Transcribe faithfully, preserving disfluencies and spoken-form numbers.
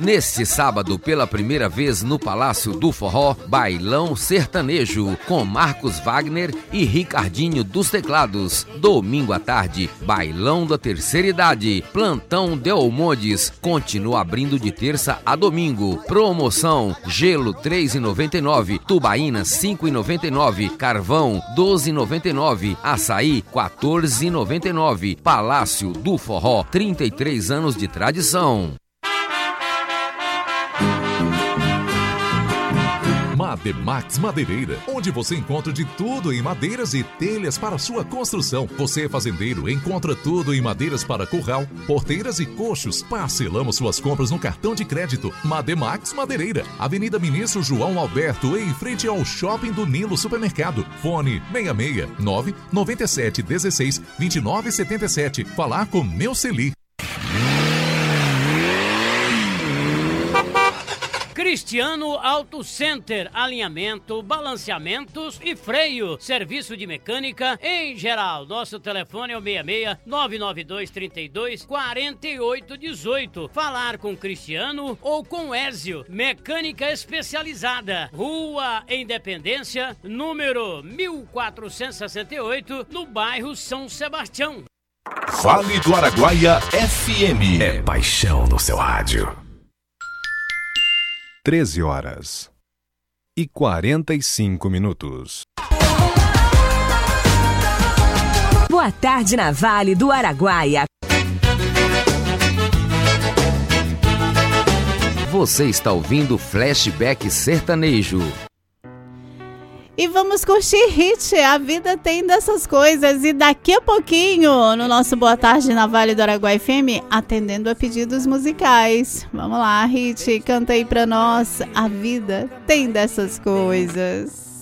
Neste sábado, pela primeira vez no Palácio do Forró, Bailão Sertanejo, com Marcos Wagner e Ricardinho dos Teclados. Domingo à tarde, Bailão da Terceira Idade, Plantão Delmondes, continua abrindo de terça a domingo. Promoção, gelo três reais e noventa e nove centavos, tubaína cinco reais e noventa e nove centavos, carvão doze reais e noventa e nove centavos, açaí quatorze reais e noventa e nove centavos. Palácio do Forró, trinta e três anos de tradição. Mademax Madeireira, onde você encontra de tudo em madeiras e telhas para sua construção. Você, fazendeiro, encontra tudo em madeiras para curral, porteiras e coxos. Parcelamos suas compras no cartão de crédito. Mademax Madeireira, Avenida Ministro João Alberto, em frente ao Shopping do Nilo Supermercado. Fone seis seis nove nove sete um seis dois nove sete sete. Falar com meu Celi. Cristiano Auto Center, alinhamento, balanceamentos e freio, serviço de mecânica em geral. Nosso telefone é o seis seis nove nove dois três dois quatro oito um oito. Falar com Cristiano ou com Ézio, mecânica especializada. Rua Independência, número mil quatrocentos e sessenta e oito, no bairro São Sebastião. Vale do Araguaia F M. É paixão no seu rádio. treze horas e quarenta e cinco minutos. Boa tarde na Vale do Araguaia. Você está ouvindo Flashback Sertanejo. E vamos curtir hit, a vida tem dessas coisas. E daqui a pouquinho, no nosso Boa Tarde na Vale do Araguaia F M, atendendo a pedidos musicais. Vamos lá, hit, canta aí pra nós. A vida tem dessas coisas.